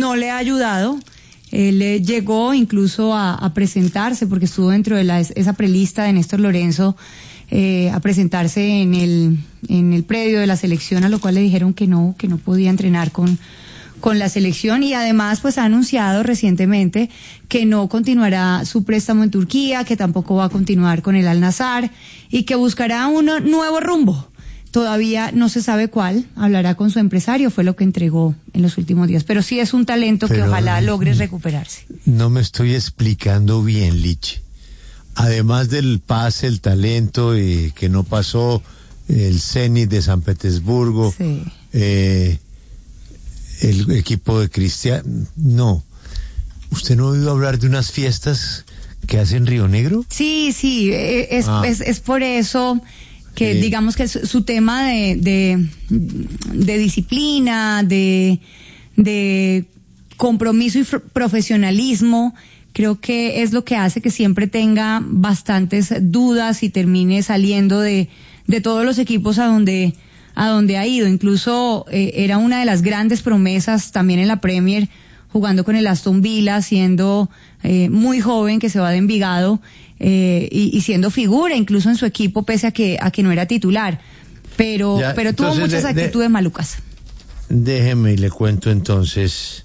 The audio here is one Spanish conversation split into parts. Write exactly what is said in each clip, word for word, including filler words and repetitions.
no le ha ayudado. Él eh, llegó incluso a, a presentarse, porque estuvo dentro de la, esa prelista de Néstor Lorenzo, eh, a presentarse en el, en el predio de la selección, a lo cual le dijeron que no, que no podía entrenar con, con la selección, y además pues ha anunciado recientemente que no continuará su préstamo en Turquía, que tampoco va a continuar con el Al-Nassr y que buscará un nuevo rumbo. Todavía no se sabe cuál, hablará con su empresario, fue lo que entregó en los últimos días. Pero sí es un talento Pero que ojalá logre recuperarse. No me estoy explicando bien, Lichi. Además del pase, el talento, y que no pasó el Zenit de San Petersburgo, sí. eh, el equipo de Cristiano, no. ¿Usted no ha oído hablar de unas fiestas que hacen Río Negro? Sí, sí, es, ah. es, es por eso... que eh. digamos que su, su tema de, de, de disciplina, de, de compromiso y profesionalismo, creo que es lo que hace que siempre tenga bastantes dudas y termine saliendo de, de todos los equipos a donde, a donde ha ido. Incluso eh, era una de las grandes promesas también en la Premier, jugando con el Aston Villa, siendo eh, muy joven, que se va de Envigado, eh, y, y siendo figura incluso en su equipo, pese a que a que no era titular, pero ya, pero tuvo muchas de, actitudes de, malucas. Déjeme y le cuento entonces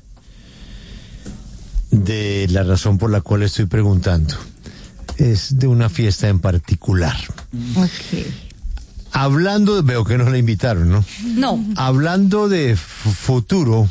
de la razón por la cual estoy preguntando. Es de una fiesta en particular. Okay. Hablando de, veo que no la invitaron, ¿no? No. Hablando de f- futuro,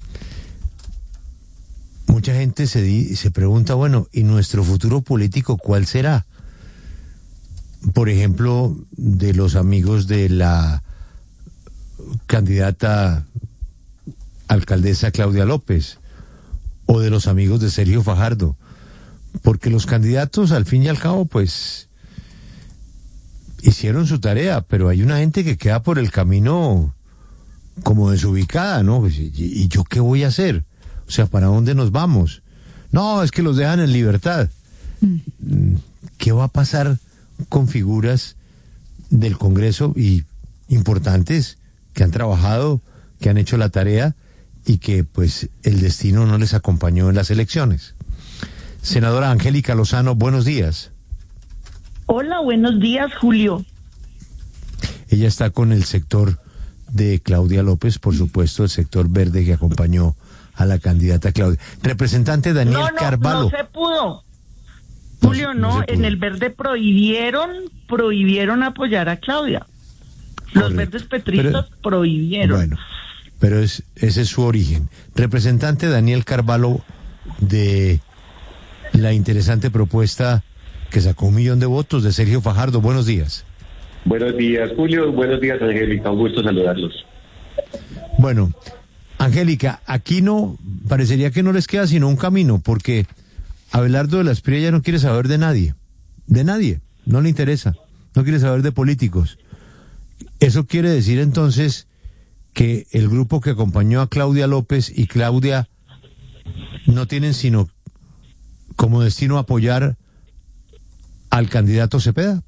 mucha gente se, di, se pregunta, bueno, ¿y nuestro futuro político cuál será? Por ejemplo, de los amigos de la candidata alcaldesa Claudia López, o de los amigos de Sergio Fajardo, porque los candidatos, al fin y al cabo, pues, hicieron su tarea, pero hay una gente que queda por el camino como desubicada, ¿no? ¿Y, y yo qué voy a hacer? O sea, ¿para dónde nos vamos? No, es que los dejan en libertad. Mm. ¿Qué va a pasar con figuras del Congreso y importantes que han trabajado, que han hecho la tarea y que, pues, el destino no les acompañó en las elecciones? Senadora Angélica Lozano, buenos días. Hola, buenos días, Julio. Ella está con el sector de Claudia López, por supuesto, el sector verde que acompañó a la candidata Claudia. Representante Daniel no, no, Carvalho. No se pudo. Julio, no, no, no en el verde prohibieron, prohibieron apoyar a Claudia. Los Correcto. Verdes petristas pero, prohibieron. Bueno, pero es, ese es su origen. Representante Daniel Carvalho, de la interesante propuesta que sacó un millón de votos de Sergio Fajardo. Buenos días. Buenos días, Julio. Buenos días, Angélica. Un gusto saludarlos. Bueno, Angélica, aquí no, parecería que no les queda sino un camino, porque Abelardo de la Espriella ya no quiere saber de nadie, de nadie, no le interesa, no quiere saber de políticos. Eso quiere decir entonces que el grupo que acompañó a Claudia López y Claudia no tienen sino como destino apoyar al candidato Cepeda.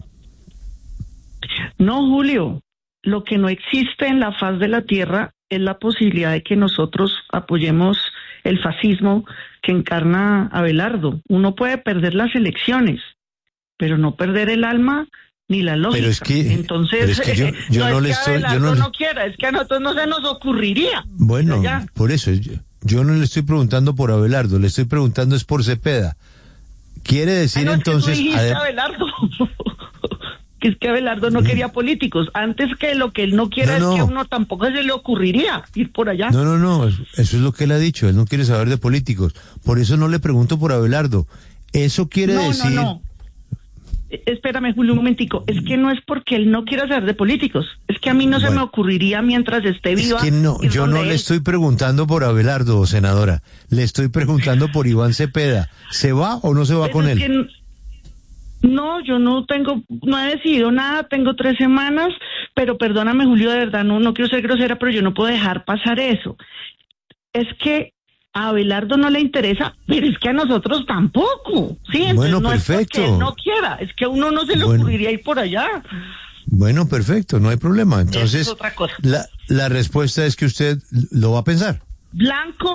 No, Julio, lo que no existe en la faz de la tierra es la posibilidad de que nosotros apoyemos el fascismo que encarna Abelardo. Uno puede perder las elecciones, pero no perder el alma ni la lógica. Pero es que, Entonces, pero es que yo, yo no, no es le que estoy... Abelardo yo no, no quiera, es que a nosotros no se nos ocurriría. Bueno, por eso, yo, yo no le estoy preguntando por Abelardo, le estoy preguntando es por Cepeda. Quiere decir ah, no, entonces... Es que tú dijiste a... Abelardo. Que es que Abelardo no quería políticos. Antes que lo que él no quiera no, no. es que a uno tampoco se le ocurriría ir por allá. No, no, no, eso es lo que él ha dicho, él no quiere saber de políticos. Por eso no le pregunto por Abelardo. Eso quiere no, decir... No, no, Espérame, Julio, un momentico. Es que no es porque él no quiera saber de políticos. Es que a mí no bueno, se me ocurriría mientras esté viva... Es que no, yo no él. le estoy preguntando por Abelardo, senadora. Le estoy preguntando por Iván Cepeda. ¿Se va o no se va Pero con él? Que... No, yo no tengo, no he decidido nada, tengo tres semanas, pero perdóname, Julio, de verdad, no, no quiero ser grosera, pero yo no puedo dejar pasar eso. Es que a Abelardo no le interesa, pero es que a nosotros tampoco, ¿sí? Entonces, bueno, no perfecto. Es porque él no quiera, es que a uno no se le bueno. ocurriría ir por allá. Bueno, perfecto, no hay problema. Entonces, es otra cosa. La, la respuesta es que usted lo va a pensar. Blanco